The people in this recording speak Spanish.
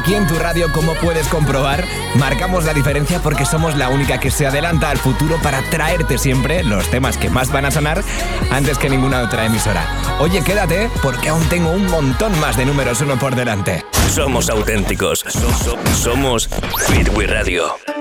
aquí en tu radio, como puedes comprobar, marcamos la diferencia porque somos la única que se adelanta al futuro para traerte siempre los temas que más van a sonar antes que ninguna otra emisora. Oye, quédate porque aún tengo un montón más de números uno por delante. Somos auténticos. Somos Hit with Radio.